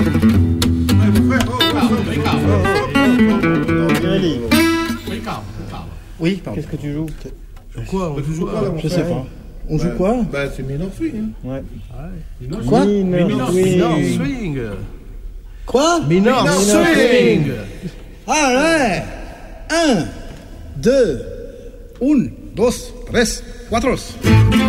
Oui, pardon. Qu'est-ce que tu joues? Quoi? Tu joues quoi, là, mon Je sais frère? pas. On joue quoi? Bah, c'est Minor Swing. Hein. Ouais. Quoi? Minor Swing. Quoi? Minor Swing. Allez! 1, 2, 1, 2, 3, 4.